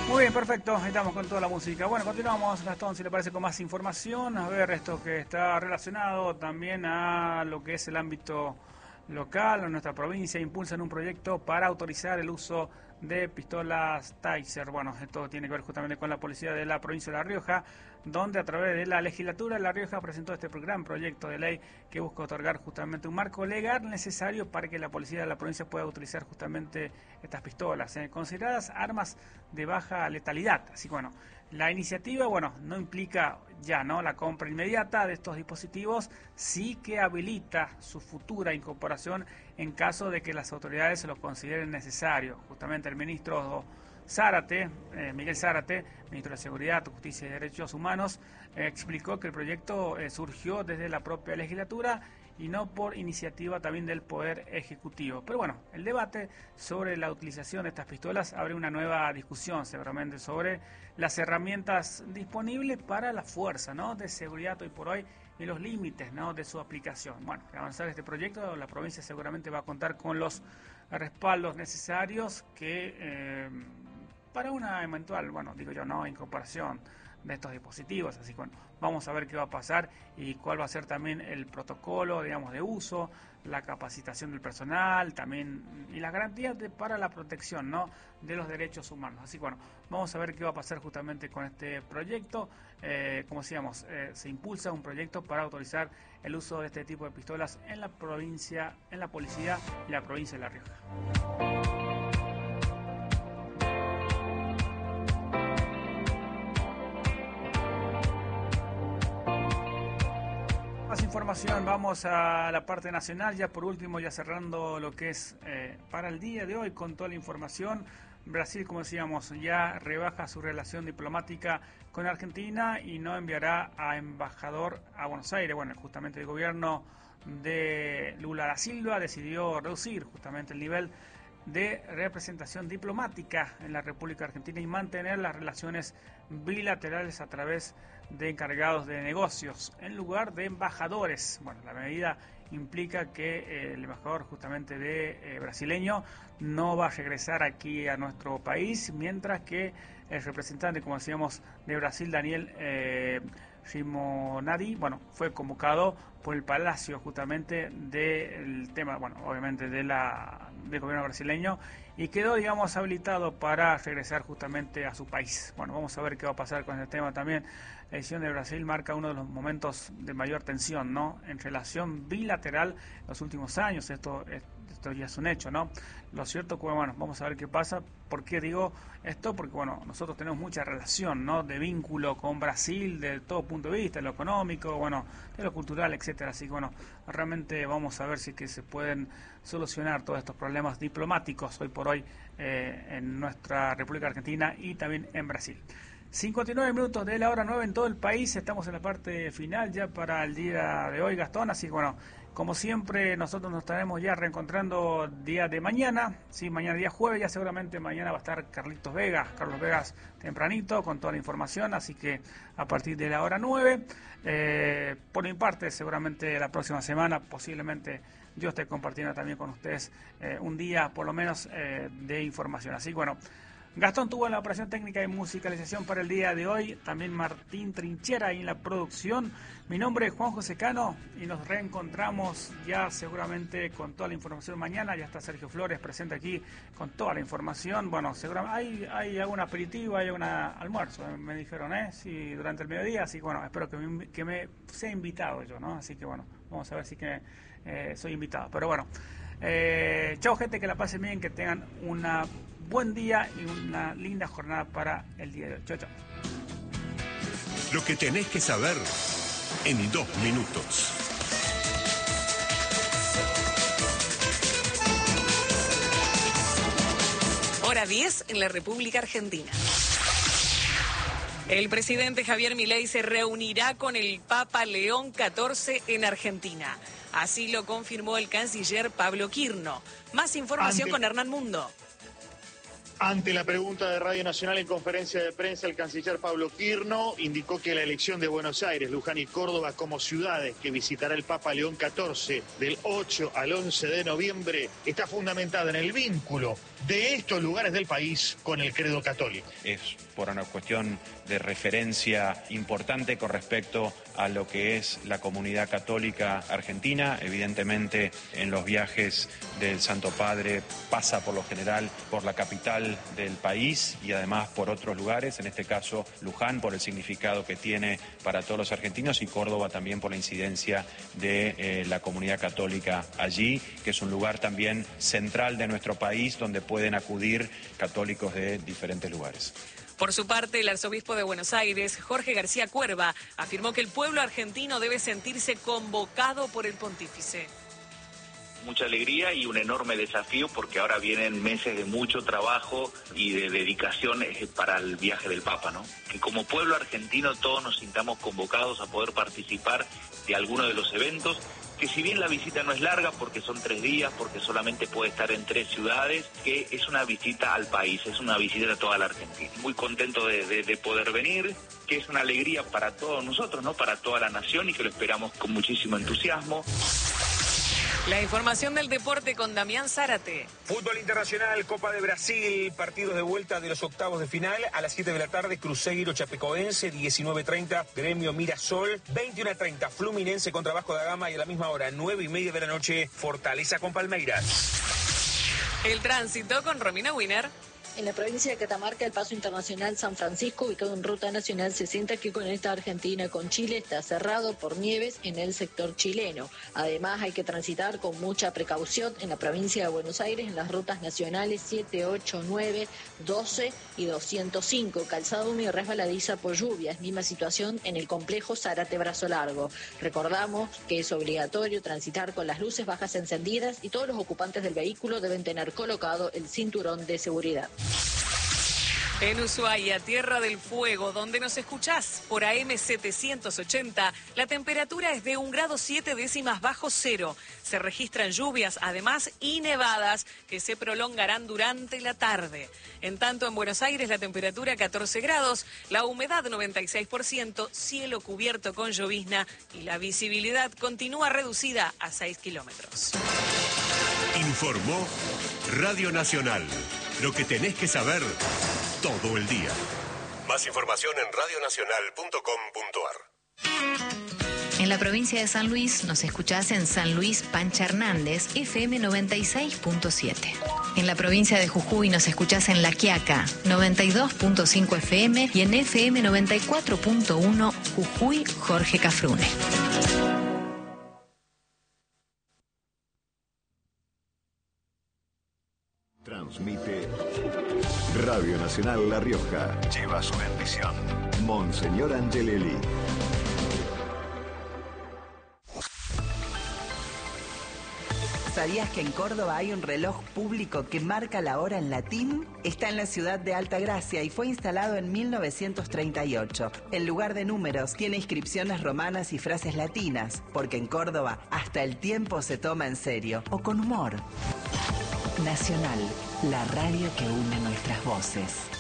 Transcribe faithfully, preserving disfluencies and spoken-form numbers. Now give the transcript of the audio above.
Muy bien, perfecto. Ahí estamos con toda la música. Bueno, continuamos, Gastón, si le parece, con más información. A ver, esto que está relacionado también a lo que es el ámbito local. En nuestra provincia impulsan un proyecto para autorizar el uso de pistolas Taser. Bueno, esto tiene que ver justamente con la policía de la provincia de La Rioja, donde a través de la legislatura de La Rioja presentó este gran proyecto de ley que busca otorgar justamente un marco legal necesario para que la policía de la provincia pueda utilizar justamente estas pistolas, eh, consideradas armas de baja letalidad. Así que bueno, la iniciativa, bueno, no implica ya, ¿no?, la compra inmediata de estos dispositivos, sí que habilita su futura incorporación en caso de que las autoridades se lo consideren necesario. Justamente el ministro Zárate, eh, Miguel Zárate, ministro de Seguridad, Justicia y Derechos Humanos, eh, explicó que el proyecto eh, surgió desde la propia legislatura y no por iniciativa también del Poder Ejecutivo. Pero bueno, el debate sobre la utilización de estas pistolas abre una nueva discusión seguramente sobre las herramientas disponibles para la fuerza, ¿no?, de seguridad hoy por hoy y los límites, ¿no?, de su aplicación. Bueno, para avanzar este proyecto, la provincia seguramente va a contar con los respaldos necesarios que eh, para una eventual, bueno, digo yo, no, incorporación de estos dispositivos. Así que bueno, vamos a ver qué va a pasar y cuál va a ser también el protocolo, digamos, de uso, la capacitación del personal, también y las garantías de, para la protección, ¿no?, de los derechos humanos. Así que bueno, vamos a ver qué va a pasar justamente con este proyecto. Eh, como decíamos, eh, se impulsa un proyecto para autorizar el uso de este tipo de pistolas en la provincia, en la policía y la provincia de La Rioja. Más información, vamos a la parte nacional, ya por último, ya cerrando lo que es eh, para el día de hoy con toda la información. Brasil, como decíamos, ya rebaja su relación diplomática con Argentina y no enviará a embajador a Buenos Aires. Bueno, justamente el gobierno de Lula da Silva decidió reducir justamente el nivel de representación diplomática en la República Argentina y mantener las relaciones bilaterales a través de encargados de negocios en lugar de embajadores. Bueno, la medida implica que eh, el embajador justamente de eh, brasileño no va a regresar aquí a nuestro país, mientras que el representante, como decíamos, de Brasil, Daniel eh, Simonadi, bueno, fue convocado por el Palacio justamente del tema, bueno, obviamente de la del gobierno brasileño, y quedó, digamos, habilitado para regresar justamente a su país. Bueno, vamos a ver qué va a pasar con este tema también. La decisión de Brasil marca uno de los momentos de mayor tensión, ¿no?, en relación bilateral en los últimos años. Esto, esto ya es un hecho, ¿no? Lo cierto es que, bueno, vamos a ver qué pasa. ¿Por qué digo esto? Porque, bueno, nosotros tenemos mucha relación, ¿no?, de vínculo con Brasil, de todo punto de vista, de lo económico, bueno, de lo cultural, etcétera. Así que, bueno, realmente vamos a ver si que se pueden solucionar todos estos problemas diplomáticos hoy por hoy eh, en nuestra República Argentina y también en Brasil. cincuenta y nueve minutos de la hora nueve en todo el país. Estamos en la parte final ya para el día de hoy, Gastón. Así que bueno, como siempre, nosotros nos estaremos ya reencontrando día de mañana. Sí, mañana día jueves, ya seguramente mañana va a estar Carlitos Vegas, Carlos Vegas tempranito con toda la información. Así que a partir de la hora nueve, eh, por mi parte, seguramente la próxima semana, posiblemente yo esté compartiendo también con ustedes eh, un día por lo menos eh, de información. Así que bueno, Gastón tuvo en la operación técnica y musicalización para el día de hoy. También Martín Trinchera ahí en la producción. Mi nombre es Juan José Cano y nos reencontramos ya seguramente con toda la información mañana. Ya está Sergio Flores presente aquí con toda la información. Bueno, seguramente hay, hay algún aperitivo, hay algún almuerzo, me dijeron, ¿eh? Sí, durante el mediodía. Así que bueno, espero que me, que me sea invitado yo, ¿no? Así que bueno, vamos a ver si que eh, soy invitado. Pero bueno, eh, chao gente, que la pasen bien, que tengan una buen día y una linda jornada para el día de hoy. Chao, chao. Lo que tenés que saber en dos minutos. Hora diez en la República Argentina. El presidente Javier Milei se reunirá con el Papa León catorce en Argentina. Así lo confirmó el canciller Pablo Quirno. Más información Ante... con Hernán Mundo. Ante la pregunta de Radio Nacional en conferencia de prensa, el canciller Pablo Quirno indicó que la elección de Buenos Aires, Luján y Córdoba como ciudades que visitará el Papa León catorce del ocho al once de noviembre está fundamentada en el vínculo de estos lugares del país con el credo católico. Es por una cuestión de referencia importante con respecto a lo que es la comunidad católica argentina. Evidentemente, en los viajes del Santo Padre pasa por lo general por la capital del país y además por otros lugares, en este caso Luján por el significado que tiene para todos los argentinos y Córdoba también por la incidencia de eh, la comunidad católica allí, que es un lugar también central de nuestro país donde pueden acudir católicos de diferentes lugares. Por su parte, el arzobispo de Buenos Aires, Jorge García Cuerva, afirmó que el pueblo argentino debe sentirse convocado por el pontífice. Mucha alegría y un enorme desafío porque ahora vienen meses de mucho trabajo y de dedicación para el viaje del Papa, ¿no? Que como pueblo argentino todos nos sintamos convocados a poder participar de alguno de los eventos, que si bien la visita no es larga porque son tres días, porque solamente puede estar en tres ciudades, que es una visita al país, es una visita a toda la Argentina. Muy contento de, de, de poder venir, que es una alegría para todos nosotros, ¿no? Para toda la nación y que lo esperamos con muchísimo entusiasmo. La información del deporte con Damián Zárate. Fútbol internacional, Copa de Brasil, partidos de vuelta de los octavos de final. A las siete de la tarde, Cruzeiro Chapecoense, diecinueve treinta, Gremio Mirasol, veintiuno treinta, Fluminense contra Vasco da Gama y a la misma hora, nueve y media de la noche, Fortaleza con Palmeiras. El tránsito con Romina Wiener. En la provincia de Catamarca, el paso internacional San Francisco, ubicado en Ruta Nacional sesenta, que conecta Argentina con Chile, está cerrado por nieves en el sector chileno. Además, hay que transitar con mucha precaución en la provincia de Buenos Aires, en las rutas nacionales siete, ocho, nueve, doce y doscientos cinco. Calzada húmeda y resbaladiza por lluvias. Misma situación en el complejo Zárate Brazo Largo. Recordamos que es obligatorio transitar con las luces bajas encendidas y todos los ocupantes del vehículo deben tener colocado el cinturón de seguridad. En Ushuaia, Tierra del Fuego, donde nos escuchás por A M setecientos ochenta, la temperatura es de un grado siete décimas bajo cero. Se registran lluvias, además, y nevadas que se prolongarán durante la tarde. En tanto, en Buenos Aires, la temperatura catorce grados, la humedad noventa y seis por ciento, cielo cubierto con llovizna y la visibilidad continúa reducida a seis kilómetros. Informó Radio Nacional. Lo que tenés que saber todo el día. Más información en radio nacional punto com punto a r. En la provincia de San Luis nos escuchás en San Luis Pancha Hernández, F M noventa y seis punto siete. En la provincia de Jujuy nos escuchás en La Quiaca, noventa y dos punto cinco F M y en F M noventa y cuatro punto uno Jujuy Jorge Cafrune. Transmite Radio Nacional La Rioja. Lleva su bendición. Monseñor Angelelli. ¿Sabías que en Córdoba hay un reloj público que marca la hora en latín? Está en la ciudad de Altagracia y fue instalado en mil novecientos treinta y ocho. En lugar de números, tiene inscripciones romanas y frases latinas, porque en Córdoba hasta el tiempo se toma en serio, o con humor. Nacional, la radio que une nuestras voces.